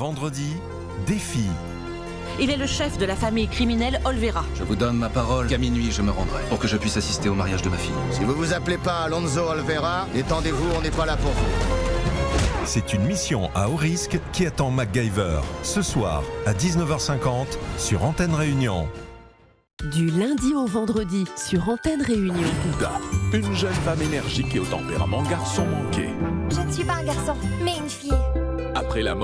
vendredi, défi. Il est le chef de la famille criminelle Olvera. Je vous donne ma parole qu'à minuit je me rendrai pour que je puisse assister au mariage de ma fille. Si vous vous appelez pas Alonso Olvera, détendez-vous, on n'est pas là pour vous. C'est une mission à haut risque qui attend MacGyver. Ce soir, à 19h50, sur Antenne Réunion. Du lundi au vendredi, sur Antenne Réunion. Ouda, une jeune femme énergique et au tempérament garçon manqué. Je ne suis pas un garçon, mais une fille. Après la mort